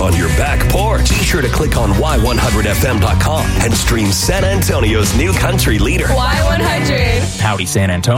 on your back porch. Be sure to click on y100fm.com and stream San Antonio's new country leader. Y100. Howdy, San Antonio.